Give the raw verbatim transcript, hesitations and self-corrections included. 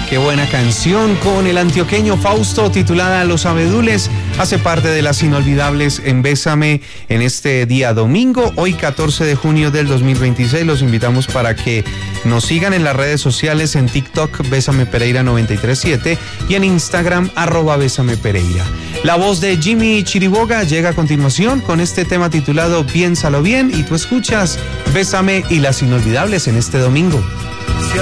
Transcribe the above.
Qué buena canción con el antioqueño Fausto, titulada Los Abedules. Hace parte de las inolvidables en Bésame en este día domingo, hoy catorce de junio del dos mil veintiséis. Los invitamos para que nos sigan en las redes sociales, en TikTok, Bésame Pereira noventa y tres siete, y en Instagram, arroba Bésame Pereira. La voz de Jimmy Chiriboga llega a continuación con este tema titulado Piénsalo bien, y tú escuchas Bésame y las inolvidables en este domingo.